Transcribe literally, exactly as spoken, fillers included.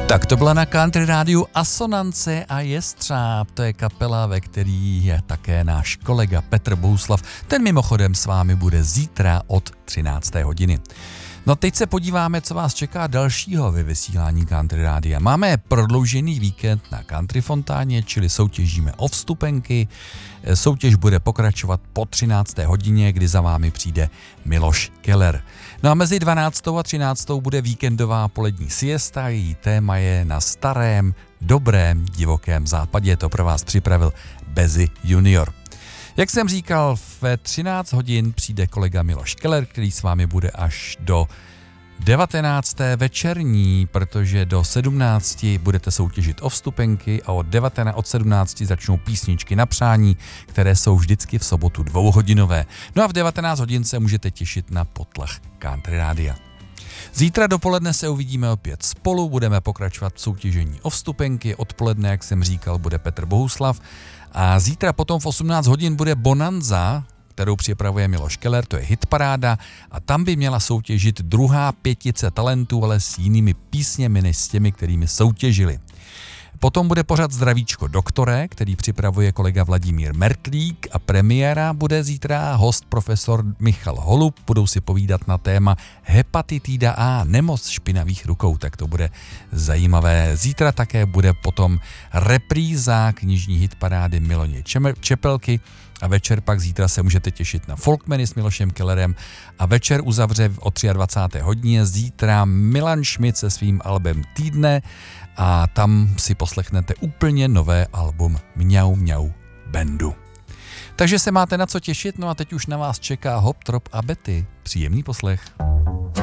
Tak to byla na Country Rádiu Asonance a Jestřáb. To je kapela, ve který je také náš kolega Petr Bohuslav. Ten mimochodem s vámi bude zítra od třinácté hodiny. No teď se podíváme, co vás čeká dalšího ve vysílání Country Rádia. Máme prodloužený víkend na Country Fontáně, čili soutěžíme o vstupenky. Soutěž bude pokračovat po třinácté hodině, kdy za vámi přijde Miloš Keller. No a mezi dvanáctou a třináctou bude víkendová polední siesta, její téma je na starém, dobrém, divokém západě. To pro vás připravil Bezi Junior. Jak jsem říkal, ve třináct hodin přijde kolega Miloš Keller, který s vámi bude až do devatenácté večerní, protože do sedmnácti budete soutěžit o vstupenky a od, devatenácti, od sedmnácti začnou písničky na přání, které jsou vždycky v sobotu dvouhodinové. No a v devatenáct hodin se můžete těšit na potlach Country Rádia. Zítra dopoledne se uvidíme opět spolu, budeme pokračovat v soutěžení o vstupenky. Odpoledne, jak jsem říkal, bude Petr Bohuslav a zítra potom v osmnáct hodin bude Bonanza, kterou připravuje Miloš Keller, to je hitparáda a tam by měla soutěžit druhá pětice talentů, ale s jinými písněmi než s těmi, kterými soutěžili. Potom bude pořad Zdravíčko doktore, který připravuje kolega Vladimír Mertlík a premiéra bude zítra host profesor Michal Holub. Budou si povídat na téma hepatitida A, nemoc špinavých rukou, tak to bude zajímavé. Zítra také bude potom repríza knižní hitparády Miloně Čepelky a večer pak zítra se můžete těšit na Folkmeny s Milošem Kellerem a večer uzavře o dvacáté třetí hodině zítra Milan Šmit se svým albem Týdne a tam si poslechnete úplně nové album Mňau Mňau Bandu. Takže se máte na co těšit, no a teď už na vás čeká Hop, Trop a Betty. Příjemný poslech.